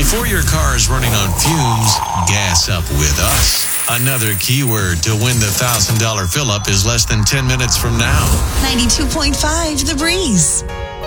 Before your car is running on fumes, gas up with us. Another keyword to win the $1,000 fill-up is less than 10 minutes from now. 92.5 The Breeze.